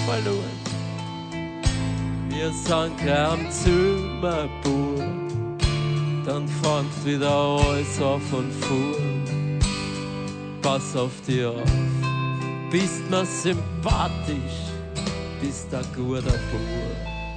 mal schauen. Wir sind gern Zimmerbur, dann fängt wieder alles auf und vor. Pass auf dich auf, bist mir sympathisch, bist ein guter Bur.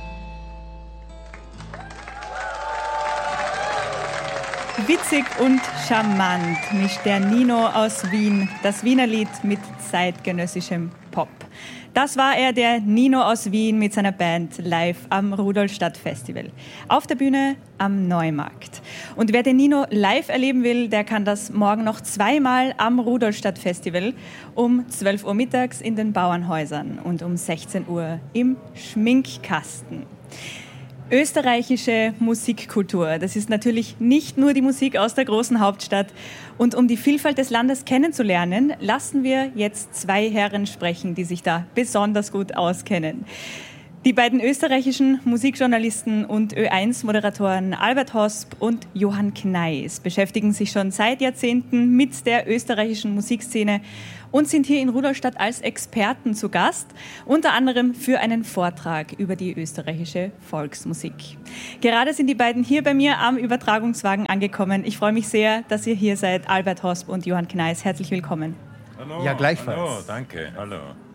Witzig und charmant mischt der Nino aus Wien das Wiener Lied mit zeitgenössischem Pop. Das war er, der Nino aus Wien mit seiner Band live am Rudolstadt Festival. Auf der Bühne am Neumarkt. Und wer den Nino live erleben will, der kann das morgen noch zweimal am Rudolstadt Festival. Um 12 Uhr mittags in den Bauernhäusern und um 16 Uhr im Schminkkasten. Österreichische Musikkultur, das ist natürlich nicht nur die Musik aus der großen Hauptstadt. Und um die Vielfalt des Landes kennenzulernen, lassen wir jetzt zwei Herren sprechen, die sich da besonders gut auskennen. Die beiden österreichischen Musikjournalisten und Ö1-Moderatoren Albert Hosp und Johann Kneis beschäftigen sich schon seit Jahrzehnten mit der österreichischen Musikszene und sind hier in Rudolstadt als Experten zu Gast, unter anderem für einen Vortrag über die österreichische Volksmusik. Gerade sind die beiden hier bei mir am Übertragungswagen angekommen. Ich freue mich sehr, dass ihr hier seid, Albert Hosp und Johann Kneis. Herzlich willkommen. Hallo. Ja, gleichfalls. Hallo, danke. Hallo.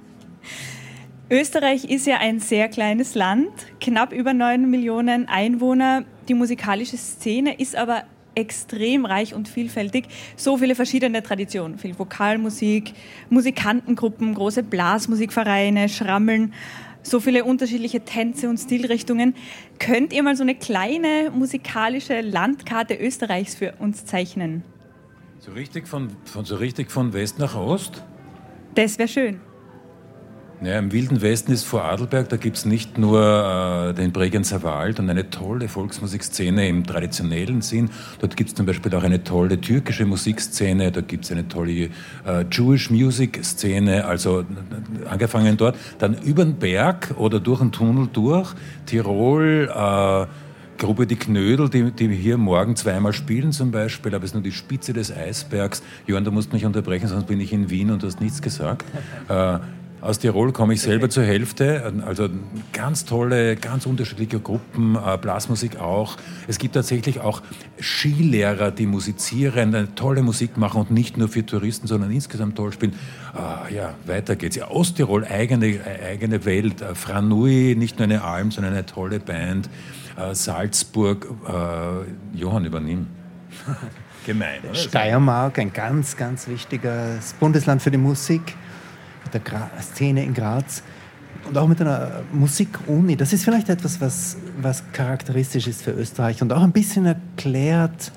Österreich ist ja ein sehr kleines Land, knapp über 9 Millionen Einwohner. Die musikalische Szene ist aber extrem reich und vielfältig. So viele verschiedene Traditionen, viel Vokalmusik, Musikantengruppen, große Blasmusikvereine, Schrammeln, so viele unterschiedliche Tänze und Stilrichtungen. Könnt ihr mal so eine kleine musikalische Landkarte Österreichs für uns zeichnen? So richtig von West nach Ost? Das wäre schön. Ja, im Wilden Westen ist Vorarlberg, da gibt es nicht nur den Bregenzer Wald und eine tolle Volksmusikszene im traditionellen Sinn. Dort gibt es zum Beispiel auch eine tolle türkische Musikszene, da gibt es eine tolle Jewish Music Szene, also angefangen dort, dann über den Berg oder durch den Tunnel durch, Tirol, Gruppe Die Knödel, die hier morgen zweimal spielen zum Beispiel, aber es ist nur die Spitze des Eisbergs. Johann, du musst mich unterbrechen, sonst bin ich in Wien und du hast nichts gesagt. Aus Tirol komme ich selber zur Hälfte, also ganz tolle, ganz unterschiedliche Gruppen, Blasmusik auch. Es gibt tatsächlich auch Skilehrer, die musizieren, eine tolle Musik machen und nicht nur für Touristen, sondern insgesamt toll spielen. Ja, weiter geht's. Ja, Osttirol, eigene Welt. Franui, nicht nur eine Alm, sondern eine tolle Band. Salzburg, Johann, übernimm. Gemein, oder? Steiermark, ein ganz, ganz wichtiges Bundesland für die Musik. Mit der Szene in Graz und auch mit einer Musikuni. Das ist vielleicht etwas, was charakteristisch ist für Österreich und auch ein bisschen erklärt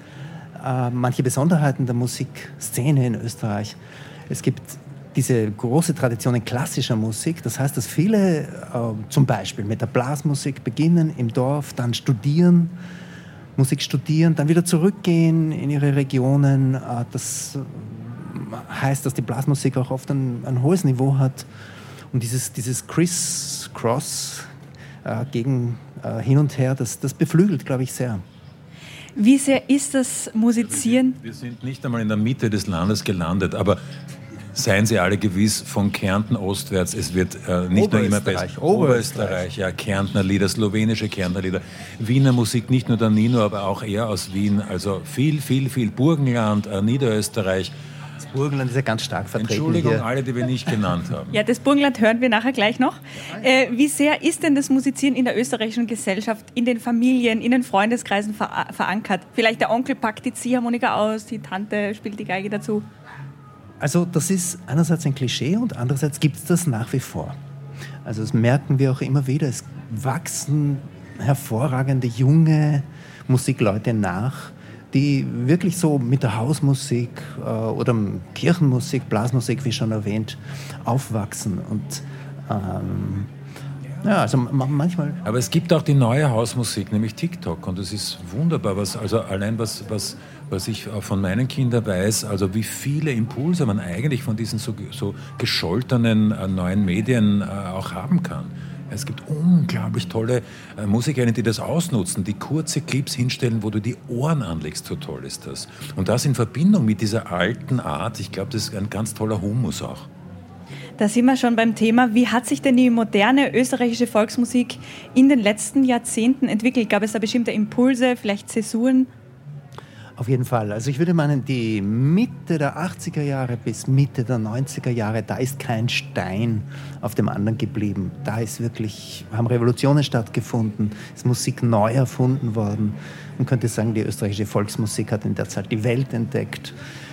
manche Besonderheiten der Musikszene in Österreich. Es gibt diese große Tradition in klassischer Musik. Das heißt, dass viele zum Beispiel mit der Blasmusik beginnen im Dorf, dann studieren, Musik studieren, dann wieder zurückgehen in ihre Regionen. Das heißt, dass die Blasmusik auch oft ein hohes Niveau hat. Und dieses Criss-Cross gegen hin und her, das beflügelt, glaube ich, sehr. Wie sehr ist das Musizieren? Wir sind nicht einmal in der Mitte des Landes gelandet, aber seien Sie alle gewiss, von Kärnten ostwärts, es wird nicht nur immer besser. Oberösterreich, ja, Kärntner Lieder, slowenische Kärntner Lieder, Wiener Musik, nicht nur der Nino, aber auch er aus Wien, also viel Burgenland, Niederösterreich. Das Burgenland ist ja ganz stark vertreten. Entschuldigung, hier. alle, die wir nicht genannt haben. Ja, das Burgenland hören wir nachher gleich noch. Wie sehr ist denn das Musizieren in der österreichischen Gesellschaft, in den Familien, in den Freundeskreisen verankert? Vielleicht der Onkel packt die Ziehharmonika aus, die Tante spielt die Geige dazu. Also das ist einerseits ein Klischee und andererseits gibt es das nach wie vor. Also das merken wir auch immer wieder. Es wachsen hervorragende junge Musikleute nach, die wirklich so mit der Hausmusik oder Kirchenmusik, Blasmusik, wie schon erwähnt, aufwachsen. Und ja, also manchmal... Aber es gibt auch die neue Hausmusik, nämlich TikTok. Und das ist wunderbar, was ich von meinen Kindern weiß, also wie viele Impulse man eigentlich von diesen so gescholtenen neuen Medien auch haben kann. Es gibt unglaublich tolle Musikerinnen, die das ausnutzen, die kurze Clips hinstellen, wo du die Ohren anlegst, so toll ist das. Und das in Verbindung mit dieser alten Art, ich glaube, das ist ein ganz toller Humus auch. Da sind wir schon beim Thema. Wie hat sich denn die moderne österreichische Volksmusik in den letzten Jahrzehnten entwickelt? Gab es da bestimmte Impulse, vielleicht Zäsuren? Auf jeden Fall. Also ich würde meinen, die Mitte der 80er Jahre bis Mitte der 90er Jahre, da ist kein Stein auf dem anderen geblieben. Da ist wirklich, haben Revolutionen stattgefunden, ist Musik neu erfunden worden. Man könnte sagen, die österreichische Volksmusik hat in der Zeit die Welt entdeckt.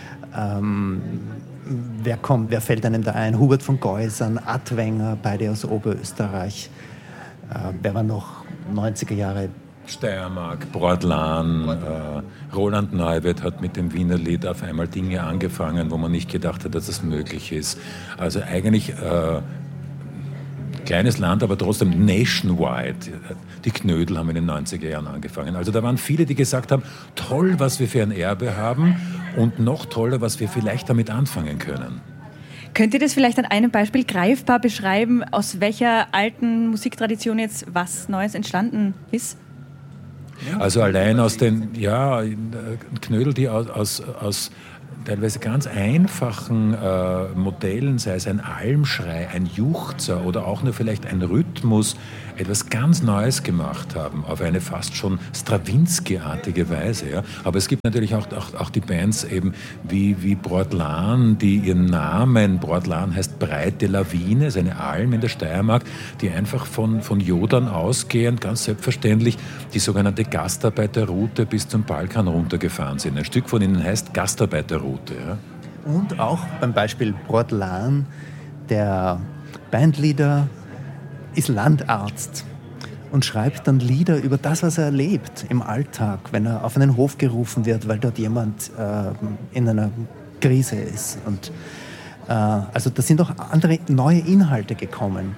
Wer fällt einem da ein? Hubert von Geusern, Adwenger, beide aus Oberösterreich. Wer war noch 90er Jahre? Steiermark, Brodlan, Roland Neuwirth hat mit dem Wiener Lied auf einmal Dinge angefangen, wo man nicht gedacht hat, dass das möglich ist. Also eigentlich kleines Land, aber trotzdem nationwide. Die Knödel haben in den 90er Jahren angefangen. Also da waren viele, die gesagt haben, toll, was wir für ein Erbe haben und noch toller, was wir vielleicht damit anfangen können. Könnt ihr das vielleicht an einem Beispiel greifbar beschreiben, aus welcher alten Musiktradition jetzt was Neues entstanden ist? Also allein aus den Knödel, die aus teilweise ganz einfachen Modellen, sei es ein Almschrei, ein Juchzer oder auch nur vielleicht ein Rhythmus, etwas ganz Neues gemacht haben, auf eine fast schon Stravinsky-artige Weise. Ja. Aber es gibt natürlich auch die Bands eben wie Brodlan, die ihren Namen, Brodlan heißt breite Lawine, ist eine Alm in der Steiermark, die einfach von Jodern ausgehend, ganz selbstverständlich, die sogenannte Gastarbeiterroute bis zum Balkan runtergefahren sind. Ein Stück von ihnen heißt Gastarbeiterroute. Ja. Und auch beim Beispiel Brodlan, der Bandleader ist Landarzt und schreibt dann Lieder über das, was er erlebt im Alltag, wenn er auf einen Hof gerufen wird, weil dort jemand in einer Krise ist. Und also da sind auch andere neue Inhalte gekommen.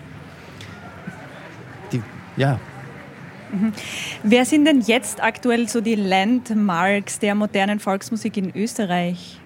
Wer sind denn jetzt aktuell so die Landmarks der modernen Volksmusik in Österreich?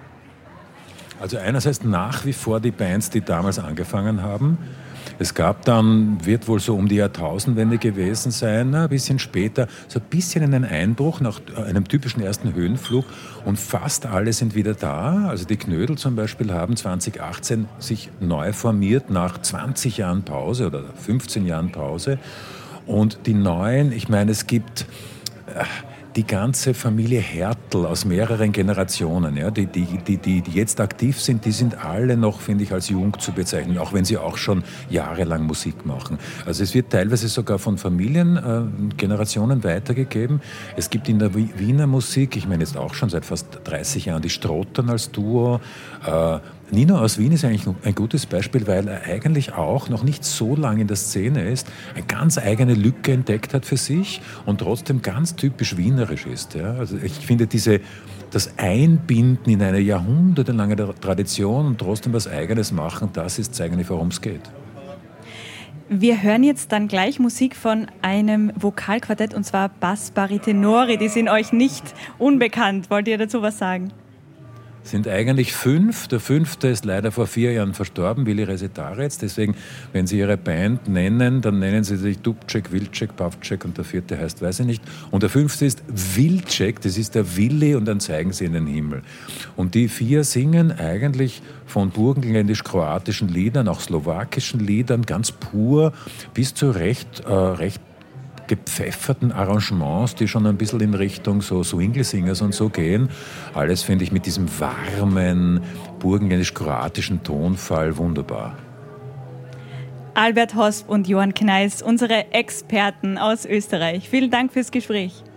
Also einerseits nach wie vor die Bands, die damals angefangen haben. Es gab dann, wird wohl so um die Jahrtausendwende gewesen sein, ein bisschen später, so ein bisschen einen Einbruch nach einem typischen ersten Höhenflug und fast alle sind wieder da. Also die Knödel zum Beispiel haben 2018 sich neu formiert nach 20 Jahren Pause oder 15 Jahren Pause. Und die Neuen, ich meine, es gibt die ganze Familie Hertel aus mehreren Generationen, ja, die jetzt aktiv sind, die sind alle noch, finde ich, als jung zu bezeichnen, auch wenn sie auch schon jahrelang Musik machen. Also es wird teilweise sogar von Familiengenerationen weitergegeben. Es gibt in der Wiener Musik, ich meine jetzt auch schon seit fast 30 Jahren, die Strottern als Duo. Nino aus Wien ist eigentlich ein gutes Beispiel, weil er eigentlich auch noch nicht so lange in der Szene ist, eine ganz eigene Lücke entdeckt hat für sich und trotzdem ganz typisch wienerisch ist. Ja? Also ich finde das Einbinden in eine jahrhundertelange Tradition und trotzdem was Eigenes machen, das ist eigentlich, worum es geht. Wir hören jetzt dann gleich Musik von einem Vokalquartett, und zwar Bass Baritenori. Die sind euch nicht unbekannt. Wollt ihr dazu was sagen? Sind eigentlich 5. Der 5. ist leider vor 4 Jahren verstorben, Willi Resetaretz. Deswegen, wenn Sie Ihre Band nennen, dann nennen Sie sich Dubček, Wilczek, Pavček und der 4. heißt, weiß ich nicht. Und der 5. ist Wilczek, das ist der Willi und dann zeigen Sie in den Himmel. Und die 4 singen eigentlich von burgenländisch-kroatischen Liedern, auch slowakischen Liedern, ganz pur, bis zu recht gepfefferten Arrangements, die schon ein bisschen in Richtung so Swingle-Singers und so gehen. Alles finde ich mit diesem warmen, burgenländisch-kroatischen Tonfall wunderbar. Albert Hosp und Johann Kneis, unsere Experten aus Österreich. Vielen Dank fürs Gespräch.